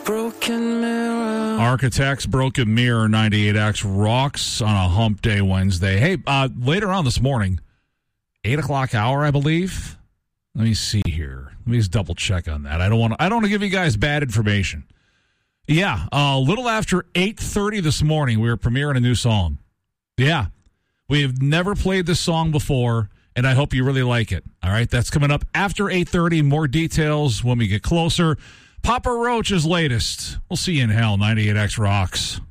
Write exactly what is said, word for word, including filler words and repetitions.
Broken Mirror. Architects, Broken Mirror, ninety-eight X rocks on a hump day Wednesday. Hey, uh, later on this morning, eight o'clock hour, I believe. Let me see here. Let me just double check on that. I don't want to, I don't want to give you guys bad information. Yeah, a little after eight thirty this morning, we were premiering a new song. Yeah, we have never played this song before, and I hope you really like it. All right, that's coming up after eight thirty. More details when we get closer. Papa Roach's latest. We'll see you in hell. ninety-eight X rocks.